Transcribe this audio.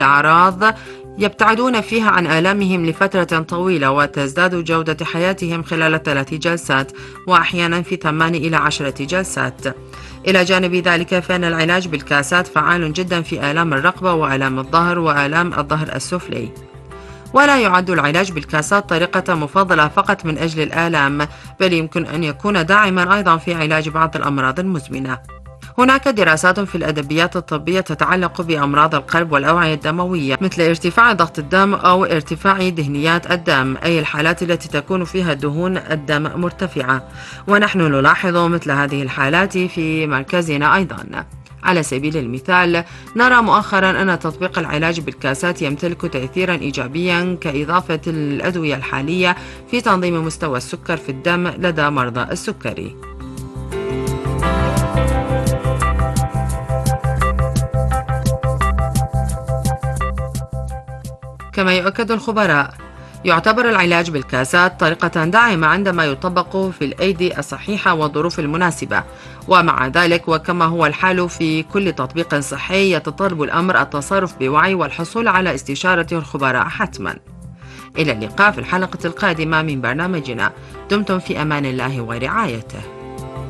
الأعراض يبتعدون فيها عن آلامهم لفترة طويلة، وتزداد جودة حياتهم خلال 3 جلسات، وأحيانا في 8 إلى 10 جلسات. إلى جانب ذلك فإن العلاج بالكاسات فعال جدا في آلام الرقبة وآلام الظهر وآلام الظهر السفلي. ولا يعد العلاج بالكاسات طريقة مفضلة فقط من أجل الآلام، بل يمكن أن يكون داعما أيضا في علاج بعض الأمراض المزمنة. هناك دراسات في الأدبيات الطبية تتعلق بأمراض القلب والأوعية الدموية، مثل ارتفاع ضغط الدم أو ارتفاع دهنيات الدم، أي الحالات التي تكون فيها دهون الدم مرتفعة، ونحن نلاحظ مثل هذه الحالات في مركزنا أيضا. على سبيل المثال، نرى مؤخرا أن تطبيق العلاج بالكاسات يمتلك تأثيرا إيجابيا كإضافة الأدوية الحالية في تنظيم مستوى السكر في الدم لدى مرضى السكري. كما يؤكد الخبراء، يعتبر العلاج بالكاسات طريقة داعمة عندما يطبق في الأيدي الصحيحة والظروف المناسبة، ومع ذلك وكما هو الحال في كل تطبيق صحي يتطلب الأمر التصرف بوعي والحصول على استشارة الخبراء حتما. إلى اللقاء في الحلقة القادمة من برنامجنا. دمتم في أمان الله ورعايته.